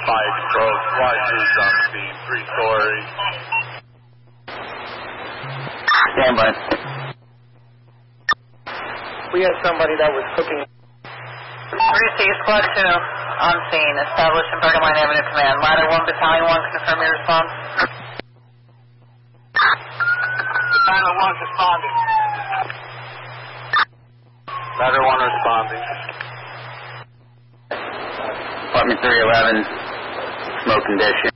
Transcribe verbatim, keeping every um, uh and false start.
Mike broke. Wide boots on scene. Three story. Stand by. We had somebody that was cooking. three C, Squad two, on scene, established in Bergen Line Avenue Command. Ladder one, Battalion one, confirm your response. Ladder one responding. Ladder one responding. Apartment three eleven, smoke condition.